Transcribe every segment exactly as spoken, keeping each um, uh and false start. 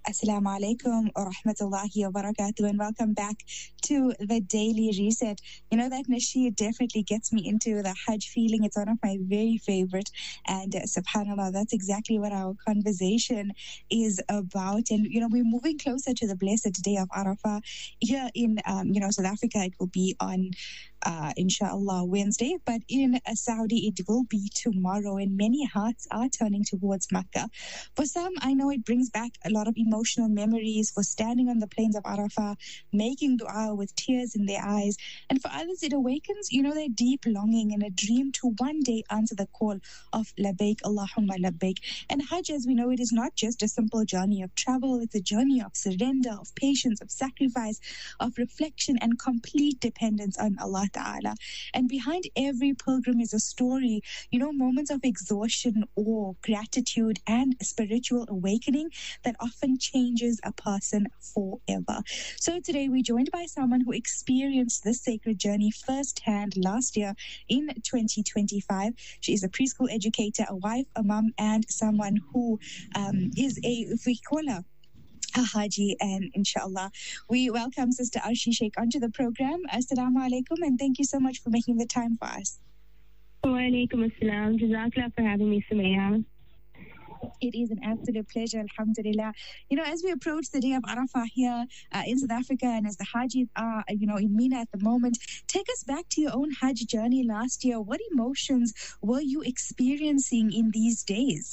Assalamu alaikum wa rahmatullahi wa barakatuh, and welcome back to the Daily Reset. You know, that nasheed definitely gets me into the Hajj feeling. It's one of my very favorite, and uh, subhanAllah, that's exactly what our conversation is about. And, you know, we're moving closer to the blessed day of Arafah. Here in, um, you know, South Africa, it will be on Uh, inshallah, Wednesday, but in uh, Saudi, it will be tomorrow, and many hearts are turning towards Makkah. For some, I know it brings back a lot of emotional memories for standing on the plains of Arafah, making dua with tears in their eyes, and for others, it awakens, you know, their deep longing and a dream to one day answer the call of Labbaik Allahumma Labbaik. And Hajj, as we know, it is not just a simple journey of travel, it's a journey of surrender, of patience, of sacrifice, of reflection, and complete dependence on Allah Ta'ala. And behind every pilgrim is a story, you know, moments of exhaustion, awe, gratitude, and spiritual awakening that often changes a person forever. So today we're joined by someone who experienced this sacred journey firsthand last year in twenty twenty-five. She is a preschool educator, a wife, a mom, and someone who um, is a, if we call her, a Haji, and inshallah, we welcome Sister Arshi Sheikh onto the program. Assalamu alaikum, and thank you so much for making the time for us. Wa alaikum assalam. Jazakallah for having me, Sumaya. It is an absolute pleasure, alhamdulillah. You know, as we approach the day of Arafah here uh, in South Africa, and as the Hajis are, you know, in Mina at the moment, take us back to your own Hajj journey last year. What emotions were you experiencing in these days?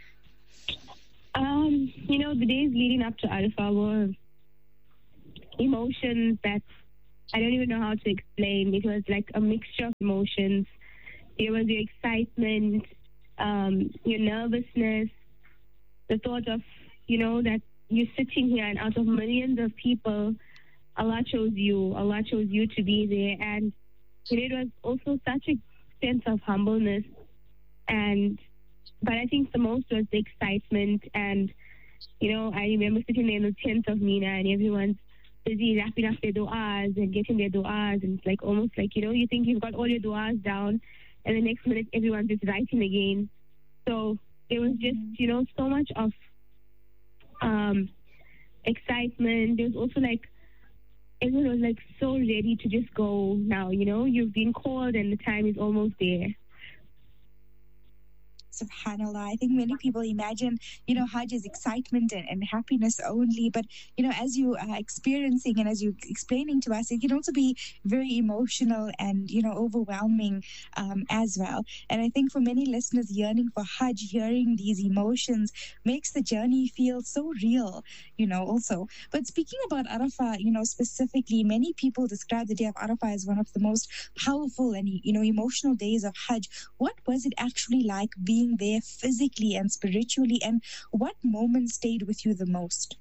Um, you know, the days leading up to Arafah were emotions that I don't even know how to explain. It was like a mixture of emotions. There was your excitement, um, your nervousness, the thought of, you know, that you're sitting here and out of millions of people, Allah chose you. Allah chose you to be there. And you know, it was also such a sense of humbleness. And But I think the most was the excitement. And, you know, I remember sitting there in the tent of Mina and everyone's busy wrapping up their du'as and getting their du'as. And it's like almost like, you know, you think you've got all your du'as down and the next minute everyone's just writing again. So there was just, you know, so much of um, excitement. There was also like, everyone was like so ready to just go now, you know, you've been called and the time is almost there. SubhanAllah. I think many people imagine, you know, Hajj is excitement and, and happiness only. But, you know, as you are experiencing and as you're explaining to us, it can also be very emotional and, you know, overwhelming um, as well. And I think for many listeners yearning for Hajj, hearing these emotions makes the journey feel so real, you know, also. But speaking about Arafah, you know, specifically, many people describe the day of Arafah as one of the most powerful and, you know, emotional days of Hajj. What was it actually like being there physically and spiritually, and what moment stayed with you the most?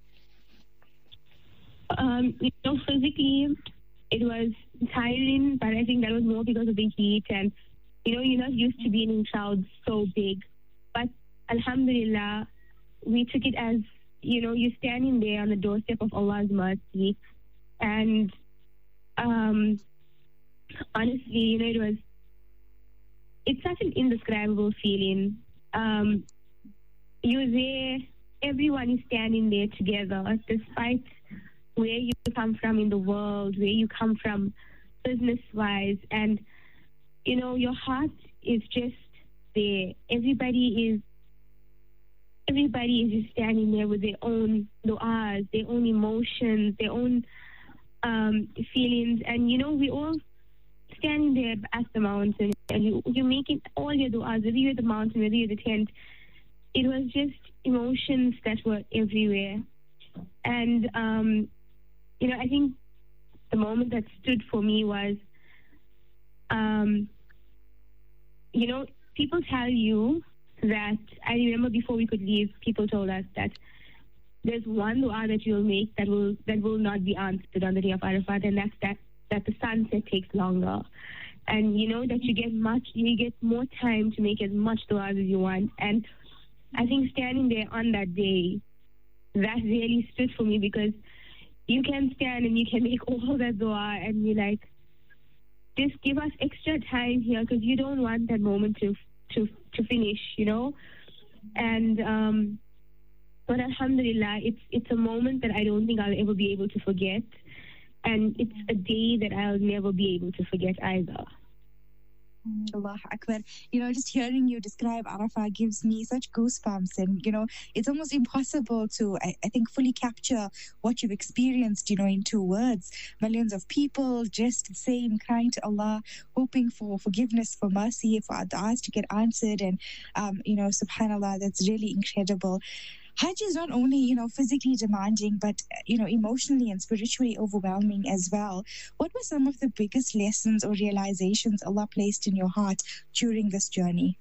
Um, you know, physically, it was tiring, but I think that was more because of the heat, and you know, you're not used to being in crowds so big. But Alhamdulillah, we took it as, you know, you're standing there on the doorstep of Allah's mercy, and um, honestly, you know, it was. It's such an indescribable feeling. Um, you're there, everyone is standing there together, despite where you come from in the world, where you come from business-wise, and, you know, your heart is just there. Everybody is, everybody is just standing there with their own du'as, their own emotions, their own um, feelings, and, you know, we all standing there at the mountain, and you, you're making all your du'as, whether you're at the mountain, whether you're at the tent. It was just emotions that were everywhere. And, um, you know, I think the moment that stood for me was, um, you know, people tell you that, I remember before we could leave, people told us that there's one dua that you'll make that will that will not be answered on the day of Arafat, and that's that that the sunset takes longer. And you know that you get much, you get more time to make as much du'as as you want. And I think standing there on that day, that really stood for me, because you can stand and you can make all that dua and you're like, just give us extra time here, because you don't want that moment to to to finish, you know. And um, but alhamdulillah, it's it's a moment that I don't think I'll ever be able to forget. And it's a day that I'll never be able to forget either. Allah Akbar. You know, just hearing you describe Arafah gives me such goosebumps. And, you know, it's almost impossible to, I, I think, fully capture what you've experienced, you know, in two words. Millions of people just saying, crying to Allah, hoping for forgiveness, for mercy, for our du'as to get answered. And, um, you know, subhanAllah, that's really incredible. Hajj is not only, you know, physically demanding, but, you know, emotionally and spiritually overwhelming as well. What were some of the biggest lessons or realizations Allah placed in your heart during this journey?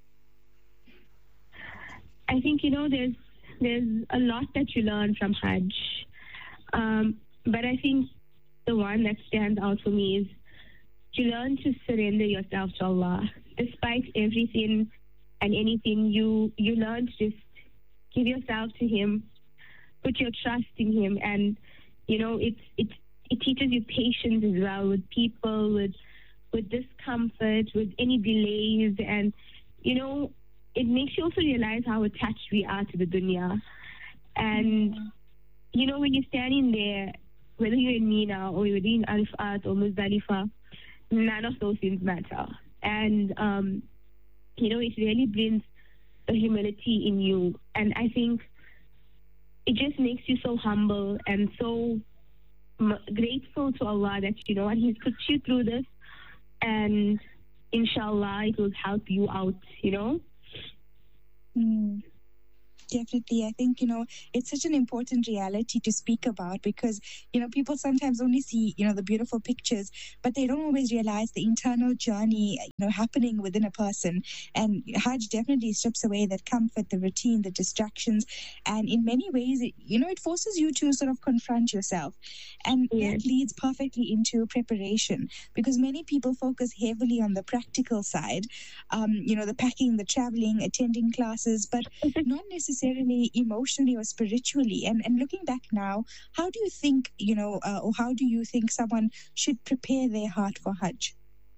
I think, you know, there's there's a lot that you learn from Hajj. Um, but I think the one that stands out for me is you learn to surrender yourself to Allah. Despite everything and anything, you, you learn to just give yourself to Him, put your trust in Him, and you know it's it it teaches you patience as well with people, with with discomfort, with any delays, and you know it makes you also realize how attached we are to the dunya. And you know when you're standing there, whether you're in Mina or you're in Arafat or Muzdalifah, none of those things matter. And um, you know it really brings the humility in you, and I think it just makes you so humble and so m- grateful to Allah that you know what He's put you through this, and inshallah it will help you out, you know. Mm. Definitely. I think, you know, it's such an important reality to speak about because, you know, people sometimes only see, you know, the beautiful pictures, but they don't always realize the internal journey, you know, happening within a person. And Hajj definitely strips away that comfort, the routine, the distractions. And in many ways, it, you know, it forces you to sort of confront yourself. And Yeah. that leads perfectly into preparation because many people focus heavily on the practical side, um, you know, the packing, the traveling, attending classes, but not necessarily necessarily emotionally or spiritually. And and looking back now, how do you think, you know, uh, or how do you think someone should prepare their heart for Hajj?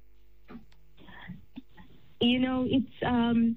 You know, it's um,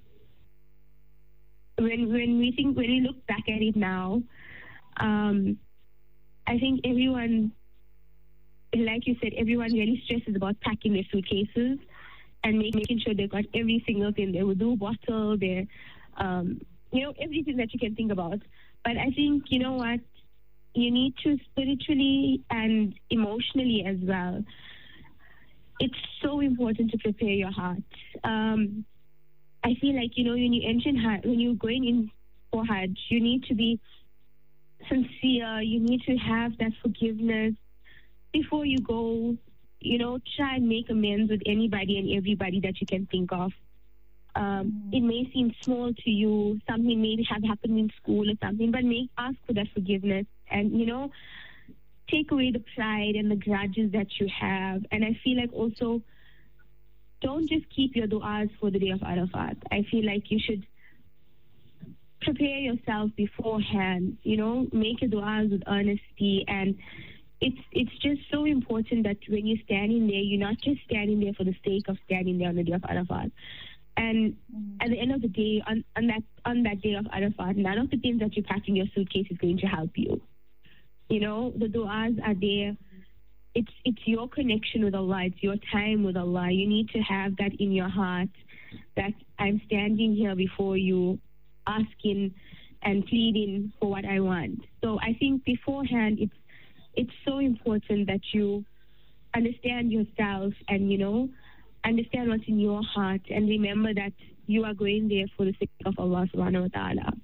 when when we think when we look back at it now, um, I think everyone, like you said, everyone really stresses about packing their suitcases and make, making sure they've got every single thing, their wudu bottle, their um, you know, everything that you can think about. But I think, you know what, you need to spiritually and emotionally as well. It's so important to prepare your heart. Um, I feel like, you know, when you enter Hajj, when you're going in for Hajj, you need to be sincere. You need to have that forgiveness before you go. You know, try and make amends with anybody and everybody that you can think of. Um, it may seem small to you, something may have happened in school or something, but make ask for that forgiveness and, you know, take away the pride and the grudges that you have. And I feel like also don't just keep your du'as for the day of Arafat. I feel like you should prepare yourself beforehand, you know, make your du'as with earnesty. And it's it's just so important that when you're standing there, you're not just standing there for the sake of standing there on the day of Arafat. And at the end of the day, on, on that on that day of Arafat, none of the things that you pack in your suitcase is going to help you. You know, the du'as are there. It's it's your connection with Allah. It's your time with Allah. You need to have that in your heart, that I'm standing here before you, asking and pleading for what I want. So I think beforehand, it's it's so important that you understand yourself and, you know, understand what's in your heart and remember that you are going there for the sake of Allah subhanahu wa ta'ala.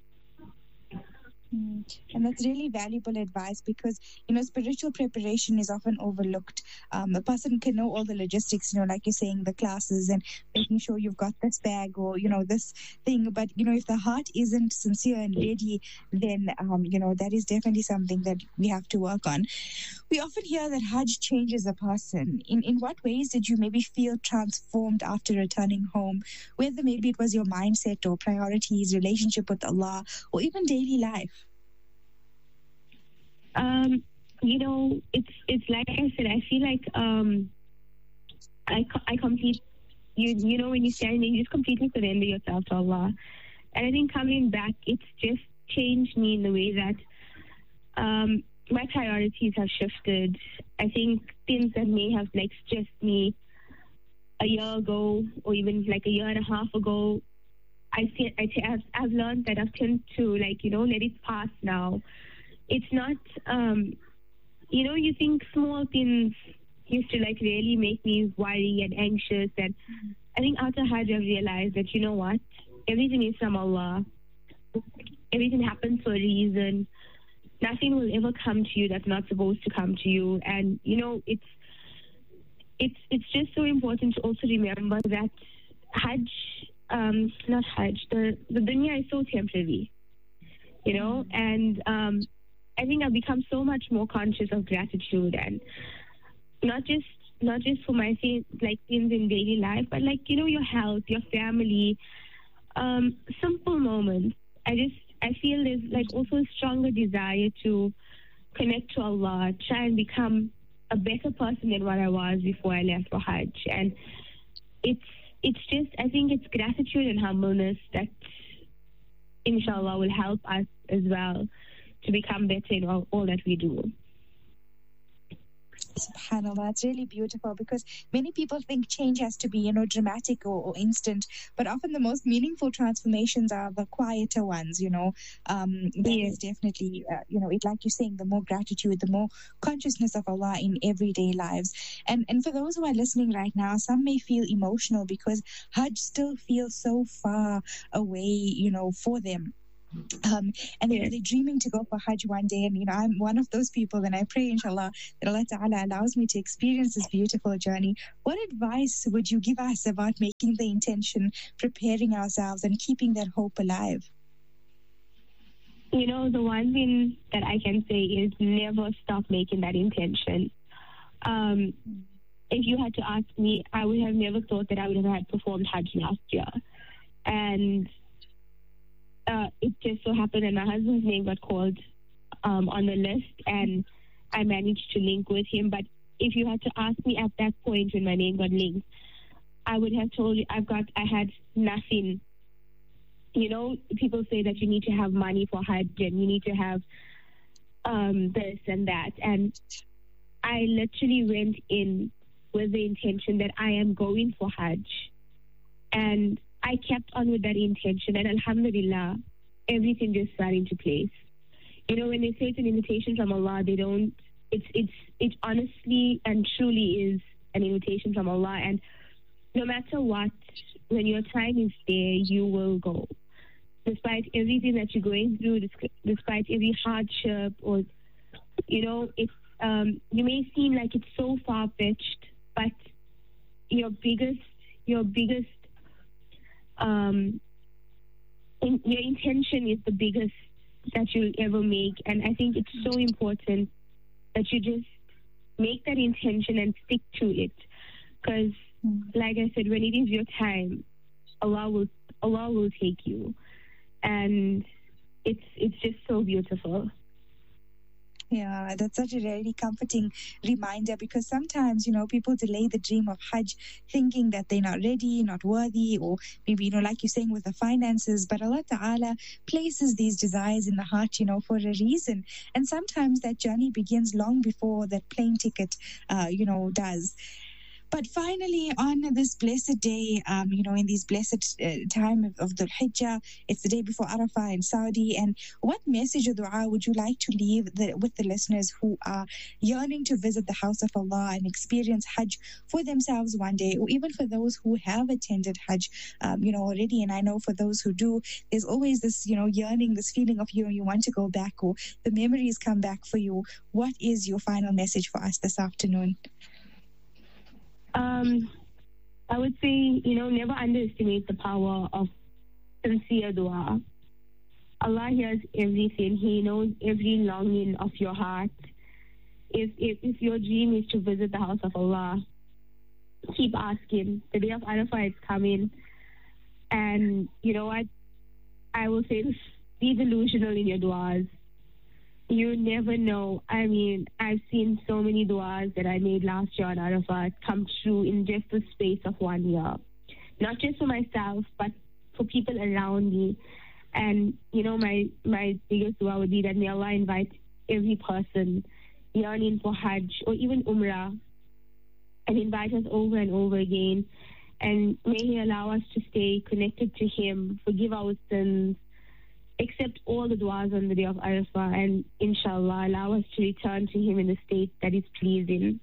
Mm. And that's really valuable advice because, you know, spiritual preparation is often overlooked. Um, a person can know all the logistics, you know, like you're saying, the classes and making sure you've got this bag or, you know, this thing. But, you know, if the heart isn't sincere and ready, then, um, you know, that is definitely something that we have to work on. We often hear that Hajj changes a person. In, in what ways did you maybe feel transformed after returning home? Whether maybe it was your mindset or priorities, relationship with Allah, or even daily life? Um, you know, it's it's like I said. I feel like um, I I complete you. You know, when you stand there, you just completely surrender yourself to Allah. And I think coming back, it's just changed me in the way that um, my priorities have shifted. I think things that may have like stressed me a year ago or even like a year and a half ago, I see, I t- I've, I've learned that I've tend to like, you know, let it pass now. It's not, um, you know, you think small things used to like really make me worry and anxious. And I think after Hajj, I've realized that, you know what, everything is from Allah. Everything happens for a reason. Nothing will ever come to you that's not supposed to come to you. And, you know, it's, it's, it's just so important to also remember that Hajj, um, not Hajj, the, the dunya is so temporary, you know, and um, I think I've become so much more conscious of gratitude, and not just not just for my things, like things in daily life, but like, you know, your health, your family, um, simple moments. I just, I feel there's like also a stronger desire to connect to Allah, try and become a better person than what I was before I left for Hajj. And it's, it's just, I think it's gratitude and humbleness that, inshallah, will help us as well to become better in all, all that we do. SubhanAllah, it's really beautiful, because many people think change has to be, you know, dramatic or, or instant, but often the most meaningful transformations are the quieter ones, you know. Um, that Yeah. is definitely, uh, you know, it, like you're saying, the more gratitude, the more consciousness of Allah in everyday lives. And and for those who are listening right now, some may feel emotional because Hajj still feels so far away, you know, for them. Um, and you know, Yeah. they're dreaming to go for Hajj one day, and you know, I'm one of those people, and I pray inshallah that Allah Ta'ala allows me to experience this beautiful journey. What advice would you give us about making the intention, preparing ourselves, and keeping that hope alive? You know, the one thing that I can say is never stop making that intention. Um, if you had to ask me, I would have never thought that I would have had performed Hajj last year. And uh, it just so happened that my husband's name got called um, on the list, and I managed to link with him. But if you had to ask me at that point when my name got linked, I would have told you I've got, I had nothing. You know, people say that you need to have money for Hajj and you need to have um, this and that. And I literally went in with the intention that I am going for Hajj. And I kept on with that intention, and alhamdulillah, everything just fell into place. You know, when they say it's an invitation from Allah, they don't, it's, it's, it honestly and truly is an invitation from Allah. And no matter what, when your time is there, you will go. Despite everything that you're going through, despite every hardship, or, you know, it's, um, you may seem like it's so far-fetched, but your biggest, your biggest, um, in, your intention is the biggest that you'll ever make. And I think it's so important that you just make that intention and stick to it. Because, like I said, when it is your time, Allah will, Allah will take you. And it's it's just so beautiful. Yeah, that's such a really comforting reminder, because sometimes, you know, people delay the dream of Hajj thinking that they're not ready, not worthy, or maybe, you know, like you're saying with the finances. But Allah Ta'ala places these desires in the heart, you know, for a reason. And sometimes that journey begins long before that plane ticket, uh, you know, does. But finally, on this blessed day, um, you know, in this blessed uh, time of, of Dhul Hijjah, it's the day before Arafah in Saudi. And what message or dua would you like to leave the, with the listeners who are yearning to visit the house of Allah and experience Hajj for themselves one day, or even for those who have attended Hajj, um, you know, already? And I know for those who do, there's always this, you know, yearning, this feeling of, you know, you want to go back, or the memories come back for you. What is your final message for us this afternoon? Um, I would say, you know, never underestimate the power of sincere dua. Allah hears everything. He knows every longing of your heart. If, if if your dream is to visit the house of Allah, keep asking. The day of Arafah is coming. And you know what? I will say this, be delusional in your duas. You never know. I mean, I've seen so many duas that I made last year on Arafat come true in just the space of one year. Not just for myself, but for people around me. And, you know, my, my biggest dua would be that may Allah invite every person yearning for Hajj or even Umrah and invite us over and over again. And may He allow us to stay connected to Him, forgive our sins, accept all the du'as on the day of Arafah, and inshallah allow us to return to Him in the state that is pleasing.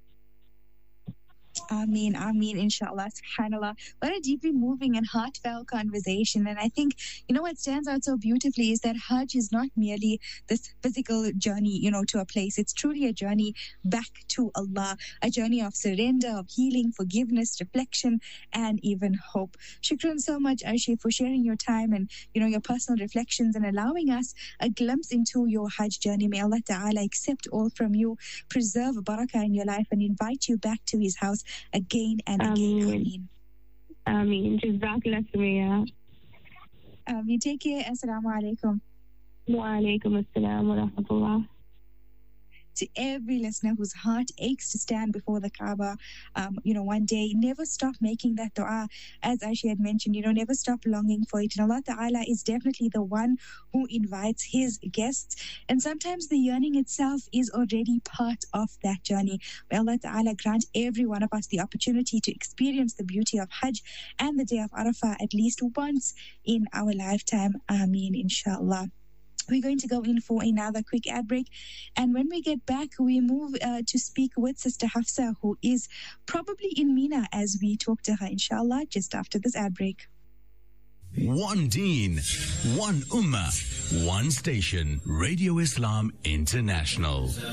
Ameen, Ameen, inshallah, subhanallah. What a deeply moving and heartfelt conversation. And I think, you know, what stands out so beautifully is that Hajj is not merely this physical journey, you know, to a place. It's truly a journey back to Allah, a journey of surrender, of healing, forgiveness, reflection, and even hope. Shukran so much, Arshi, for sharing your time and, you know, your personal reflections and allowing us a glimpse into your Hajj journey. May Allah Ta'ala accept all from you, preserve barakah in your life, and invite you back to His house again and again. Ameen. Ameen. Jazakallah Sumayya. Um, you take care. Assalamu alaikum. Wa alaikum assalam wa rahmatullah. To every listener whose heart aches to stand before the Kaaba, um, you know, one day, never stop making that dua. As Aishi had mentioned, you know, never stop longing for it. And Allah Ta'ala is definitely the one who invites His guests. And sometimes the yearning itself is already part of that journey. May Allah Ta'ala grant every one of us the opportunity to experience the beauty of Hajj and the day of Arafah at least once in our lifetime. Ameen, inshallah. We're going to go in for another quick ad break. And when we get back, we move uh, to speak with Sister Hafsa, who is probably in Mina as we talk to her, inshallah, just after this ad break. One Deen, one Ummah, one station, Radio Islam International.